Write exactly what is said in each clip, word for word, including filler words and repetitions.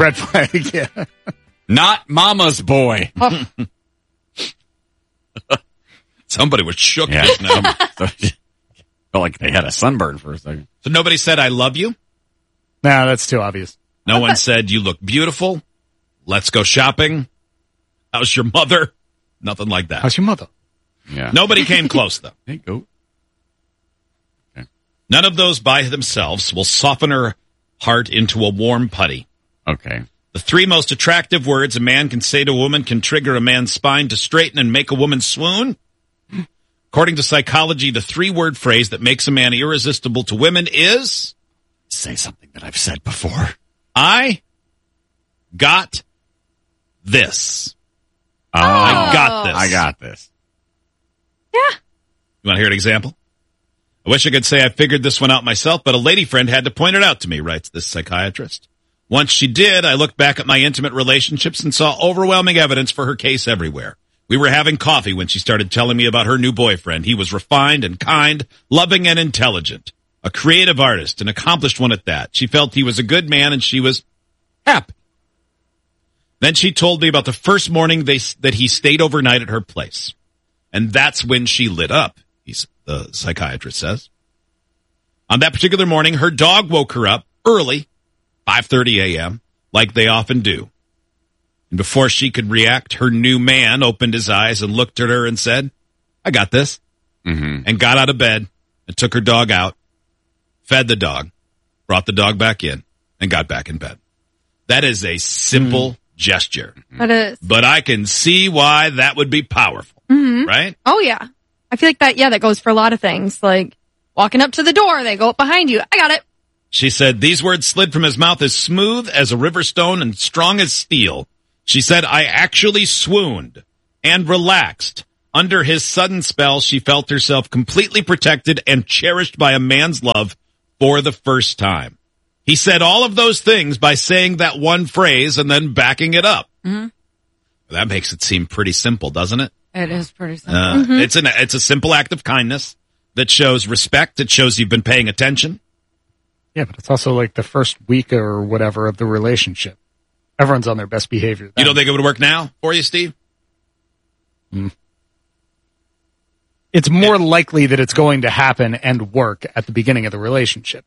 red flag, yeah. Not mama's boy. Oh. Somebody was shook Yeah. just now. Felt like they had a sunburn for a second. So nobody said, I love you? Nah, that's too obvious. No one said, you look beautiful. Let's go shopping. How's your mother? Nothing like that. How's your mother? Yeah. Nobody came close, though. Hey, go. None of those by themselves will soften her heart into a warm putty. Okay. The three most attractive words a man can say to a woman can trigger a man's spine to straighten and make a woman swoon. According to psychology, the three-word phrase that makes a man irresistible to women is... Say something that I've said before. I got this. Oh, I got this. I got this. Yeah. You want to hear an example? I wish I could say I figured this one out myself, but a lady friend had to point it out to me, writes this psychiatrist. Once she did, I looked back at my intimate relationships and saw overwhelming evidence for her case everywhere. We were having coffee when she started telling me about her new boyfriend. He was refined and kind, loving and intelligent, a creative artist, an accomplished one at that. She felt he was a good man and she was happy. Then she told me about the first morning they, that he stayed overnight at her place. And that's when she lit up, he's, the psychiatrist says. On that particular morning, her dog woke her up early, five thirty a.m., like they often do. And before she could react, her new man opened his eyes and looked at her and said, I got this. Mm-hmm. And got out of bed and took her dog out, fed the dog, brought the dog back in, and got back in bed. That is a simple mm. gesture. That is. But I can see why that would be powerful, mm-hmm. right? Oh, yeah. I feel like that, yeah, that goes for a lot of things. Like walking up to the door, they go up behind you. I got it. She said, these words slid from his mouth as smooth as a river stone and strong as steel. She said, I actually swooned and relaxed. Under his sudden spell, she felt herself completely protected and cherished by a man's love for the first time. He said all of those things by saying that one phrase and then backing it up. Mm-hmm. That makes it seem pretty simple, doesn't it? It is pretty simple. Uh, Mm-hmm. It's an it's a simple act of kindness that shows respect. It shows you've been paying attention. Yeah, but it's also like the first week or whatever of the relationship. Everyone's on their best behavior then. You don't think it would work now for you, Steve? Mm. It's more likely that it's going to happen and work at the beginning of the relationship.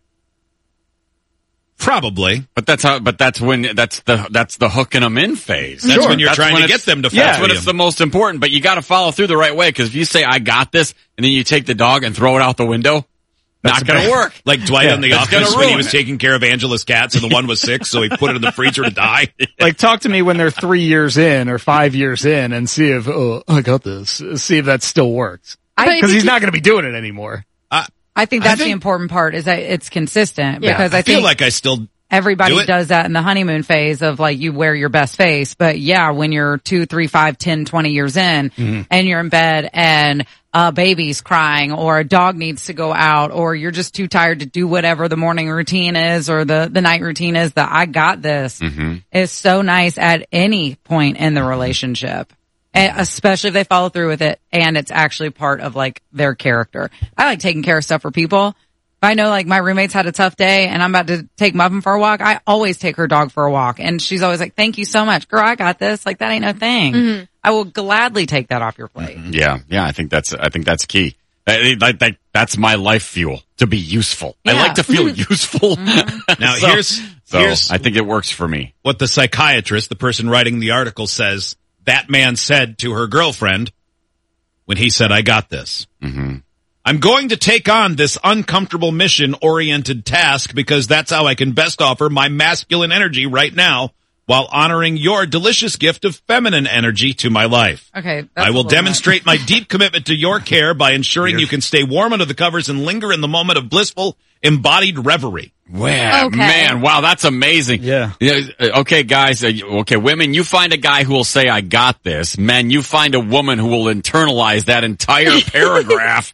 Probably. But that's how. But that's when that's the that's the hooking them in phase. That's Sure. when you're That's trying when to it's- get them to Yeah, follow that's when you. it's the most important. But you got to follow through the right way, because if you say I got this and then you take the dog and throw it out the window, That's not going to bad. work. Like Dwight Yeah, on The that's gonna Office when he ruin was it. taking care of Angela's cats and the one was sick, so he put it in the freezer to die. Like, talk to me when they're three years in or five years in and see if, oh, I got this. See if that still works. I, Because he's not going to be doing it anymore. I think I that's think- the important part, is that it's consistent. Yeah. Because I I, feel think like I still everybody do it. does that in the honeymoon phase of like you wear your best face. But yeah, when you're two, three, five, ten, twenty years in Mm-hmm. and you're in bed and a baby's crying or a dog needs to go out or you're just too tired to do whatever the morning routine is or the, the night routine is, that I got this Mm-hmm. is so nice at any point in the relationship. And especially if they follow through with it and it's actually part of like their character. I like taking care of stuff for people. If I know like my roommate's had a tough day and I'm about to take Muffin for a walk, I always take her dog for a walk. And she's always like, thank you so much. Girl, I got this. Like that ain't no thing. Mm-hmm. I will gladly take that off your plate. Yeah, yeah. I think that's I think that's key. I- I- that- that's my life fuel, to be useful. I Yeah. like to feel useful. Now So- here's So here's I think it works for me. what the psychiatrist, the person writing the article, says that man said to her girlfriend when he said, I got this. Mm-hmm. I'm going to take on this uncomfortable mission-oriented task because that's how I can best offer my masculine energy right now while honoring your delicious gift of feminine energy to my life. Okay. that's I a will little demonstrate my deep commitment to your care by ensuring you can stay warm under the covers and linger in the moment of blissful, embodied reverie. Wow, Okay. man, wow, that's amazing. Yeah. uh, Okay, guys, uh, okay, women, you find a guy who will say, I got this. Men, you find a woman who will internalize that entire paragraph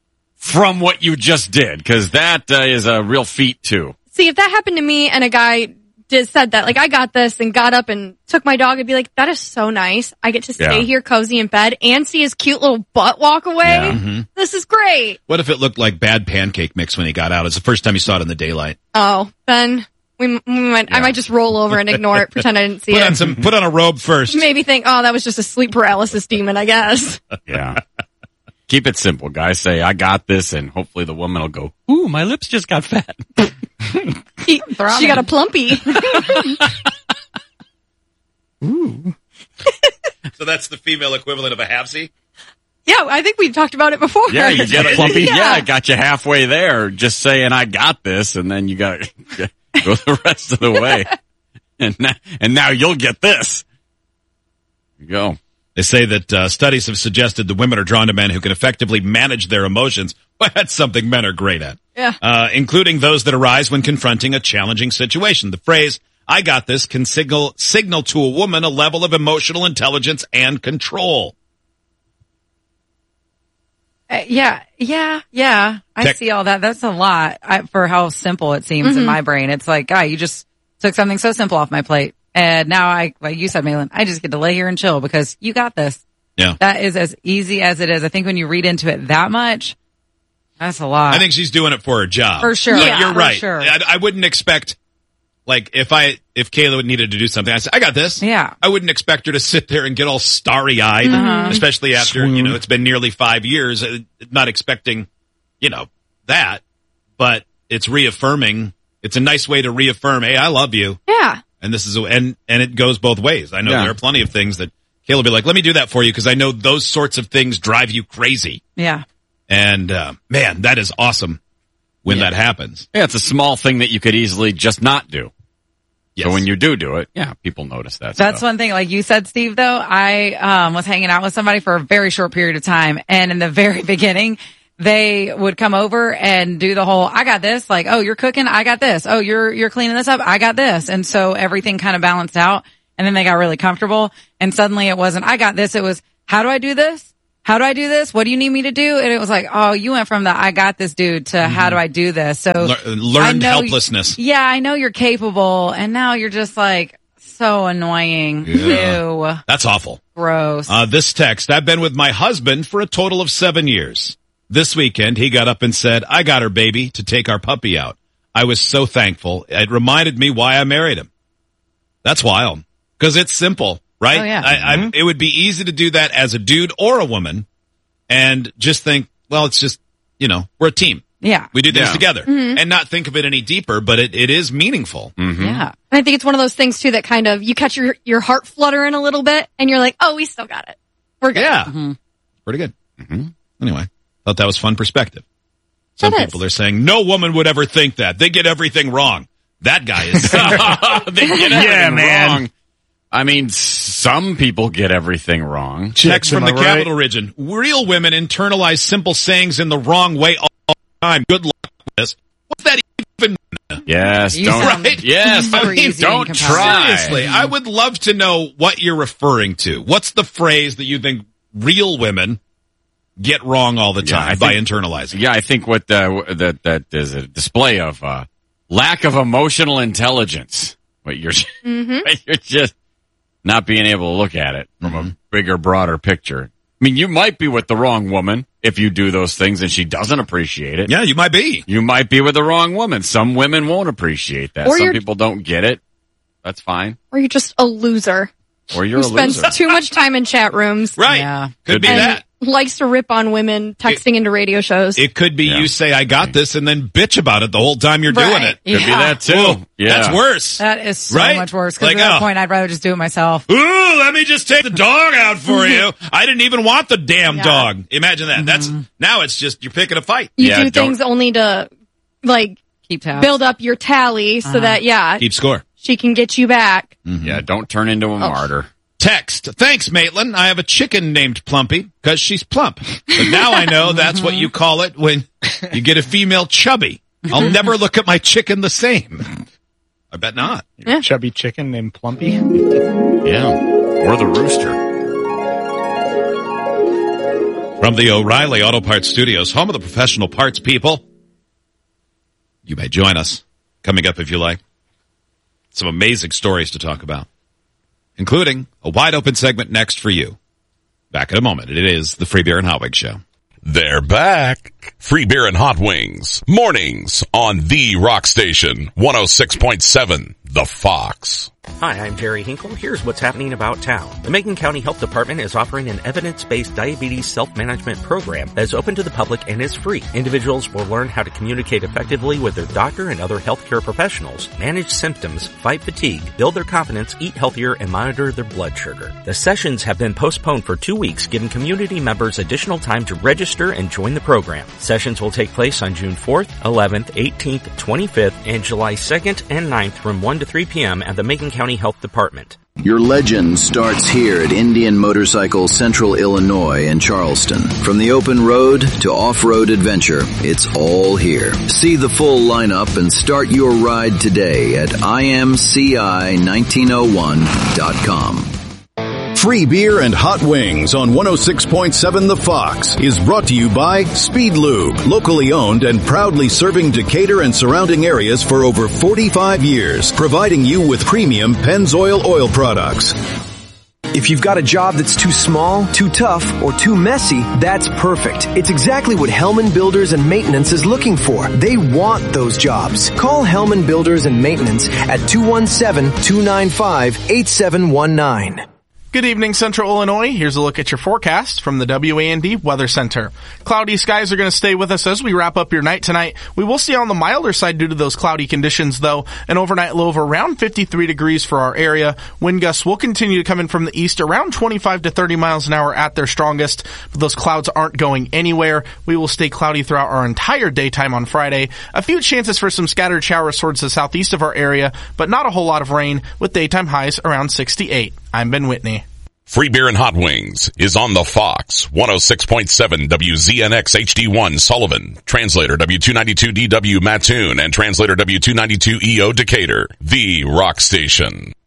from what you just did, because that uh, is a real feat, too. See, if that happened to me and a guy did said that, like, I got this and got up and took my dog, I'd be like, that is so nice. I get to stay Yeah. here cozy in bed and see his cute little butt walk away. Yeah. Mm-hmm. This is great. What if it looked like bad pancake mix when he got out? It's the first time he saw it in the daylight. Oh, then We, we might, I might just roll over and ignore it, pretend I didn't see Put it. on some, put on a robe first. Maybe think, oh, that was just a sleep paralysis demon, I guess. Yeah. Keep it simple, guys. Say, I got this, and hopefully the woman will go, ooh, my lips just got fat. He, she got a plumpy. Ooh. So that's the female equivalent of a halfsy? Yeah, I think we talked about it before. Yeah, you get a Plumpy? Yeah, Yeah. I got you halfway there. Just saying, I got this, and then you got to go the rest of the way. And now, and now you'll get this. There you go. They say that uh, studies have suggested that women are drawn to men who can effectively manage their emotions. Well, that's something men are great at. Yeah. Uh, including those that arise when confronting a challenging situation. The phrase, I got this, can signal, signal to a woman a level of emotional intelligence and control. Uh, yeah, yeah, yeah. I Tech- see all that. That's a lot I, for how simple it seems Mm-hmm. in my brain. It's like, guy, you just took something so simple off my plate. And now I, like you said, Malin, I just get to lay here and chill because you got this. Yeah. That is as easy as it is. I think when you read into it that much, that's a lot. I think she's doing it for her job. For sure. But Yeah, you're for right. sure. I, I wouldn't expect, like, if I, if Kayla needed to do something, I said, I got this. Yeah. I wouldn't expect her to sit there and get all starry eyed, Mm-hmm. especially after, Swoon. you know, it's been nearly five years, uh, not expecting, you know, that, but it's reaffirming. It's a nice way to reaffirm, hey, I love you. Yeah. And this is, a, and, and it goes both ways. I know Yeah. there are plenty of things that Kayla will be like, let me do that for you because I know those sorts of things drive you crazy. yeah. And, uh, man, that is awesome when that happens. Yeah, it's a small thing that you could easily just not do. Yes. So when you do do it, yeah, people notice that That's stuff. one thing, like you said, Steve, though, I um, was hanging out with somebody for a very short period of time. And in the very beginning, they would come over and do the whole, I got this, like, oh, you're cooking, I got this. Oh, you're, you're cleaning this up, I got this. And so everything kind of balanced out. And then they got really comfortable. And suddenly it wasn't, I got this. It was, how do I do this? How do I do this? What do you need me to do? And it was like, oh, you went from the, I got this dude to how do I do this? So Lear- I learned know- helplessness. Yeah, I know you're capable. And now you're just like, so annoying. Yeah. Ew. That's awful. Gross. Uh, this text, I've been with my husband for a total of seven years. This weekend, he got up and said, I got her, baby, to take our puppy out. I was so thankful. It reminded me why I married him. That's wild. Because it's simple, right? Oh, yeah. I, I, it would be easy to do that as a dude or a woman and just think, well, it's just, you know, we're a team. yeah. We do things Yeah. together and not think of it any deeper, but it, it is meaningful. Yeah. And I think it's one of those things too that kind of, you catch your, your heart fluttering a little bit and you're like, oh, we still got it. We're good. Yeah. Pretty good. Anyway, thought that was fun perspective. Some It is. people are saying no woman would ever think that. They get everything wrong. That guy is They get Yeah, everything man. wrong. I mean, some people get everything wrong. text from Am I the right? capital region. Real women internalize simple sayings in the wrong way all the time. Good luck with this. What's that even? Yes, You don't. sound Right? Yes, super don't, easy in don't comparison. try. Seriously, I would love to know what you're referring to. What's the phrase that you think real women get wrong all the Yeah, time I by think- internalizing? Yeah, I think what uh, that that is a display of uh, lack of emotional intelligence. What you're you're just not being able to look at it from a bigger, broader picture. I mean, you might be with the wrong woman if you do those things and she doesn't appreciate it. Yeah, you might be. You might be with the wrong woman. Some women won't appreciate that. Or Some you're- people don't get it. That's fine. Or you're just a loser Or you're who a spends loser. too much time in chat rooms Right. Yeah. Could be and that. likes to rip on women texting into radio shows. It could be Yeah. you say, I got this, and then bitch about it the whole time you're doing Right. it. Could be Yeah. that too. Whoa, yeah. That's worse. That is so Right? much worse. Because Like, at that oh. point, I'd rather just do it myself. Ooh, let me just take the dog out for you. I didn't even want the damn dog. Imagine that. That's now it's just you're picking a fight. you Yeah, do don't- things only to like Keep tabs. build up your tally so that yeah, Keep score. she can get you back. Yeah, don't turn into a martyr. Text. Thanks, Maitland. I have a chicken named Plumpy because she's plump. But now I know that's what you call it when you get a female chubby. I'll never look at my chicken the same. I bet not. Chubby chicken named Plumpy. Yeah. Or the rooster. From the O'Reilly Auto Parts Studios, home of the professional parts people, you may join us. Coming up if you like. Some amazing stories to talk about, including a wide open segment next for you. Back in a moment. It is the Free Beer and Hot Wig Show. They're back. Free beer and hot wings. Mornings on the Rock Station. one oh six point seven, The Fox. Hi, I'm Jerry Hinkle. Here's what's happening about town. The Macon County Health Department is offering an evidence-based diabetes self-management program that is open to the public and is free. Individuals will learn how to communicate effectively with their doctor and other healthcare professionals, manage symptoms, fight fatigue, build their confidence, eat healthier, and monitor their blood sugar. The sessions have been postponed for two weeks, giving community members additional time to register and join the program. Sessions will take place on June fourth, eleventh, eighteenth, twenty-fifth, and July second and ninth from one to three p.m. at the Macon County Health Department. Your legend starts here at Indian Motorcycle Central Illinois in Charleston. From the open road to off-road adventure, it's all here. See the full lineup and start your ride today at I M C I nineteen oh one dot com. Free beer and hot wings on one oh six point seven The Fox is brought to you by Speed Lube, locally owned and proudly serving Decatur and surrounding areas for over forty-five years, providing you with premium Pennzoil oil products. If you've got a job that's too small, too tough, or too messy, that's perfect. It's exactly what Hellman Builders and Maintenance is looking for. They want those jobs. Call Hellman Builders and Maintenance at two one seven, two nine five, eight seven one nine. Good evening, Central Illinois. Here's a look at your forecast from the W A N D Weather Center. Cloudy skies are going to stay with us as we wrap up your night tonight. We will see on the milder side due to those cloudy conditions, though. An overnight low of around fifty-three degrees for our area. Wind gusts will continue to come in from the east around twenty-five to thirty miles an hour at their strongest. But those clouds aren't going anywhere. We will stay cloudy throughout our entire daytime on Friday. A few chances for some scattered showers towards the southeast of our area, but not a whole lot of rain, with daytime highs around sixty-eight. I'm Ben Whitney. Free beer and hot wings is on the Fox. one oh six point seven W Z N X H D one Sullivan. Translator W two ninety-two D W Mattoon and translator W two ninety-two E O Decatur. The Rock Station.